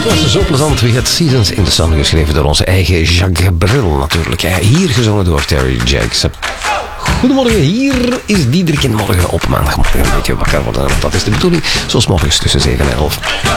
was zo plezant. We had Seasons in the Sun geschreven door onze eigen Jacques Brel natuurlijk. Hier gezongen door Terry Jacks. Goedemorgen, hier is Diederik en morgen op maandagmorgen een beetje wakker worden. Want dat is de bedoeling, zoals morgens tussen 7 en 11.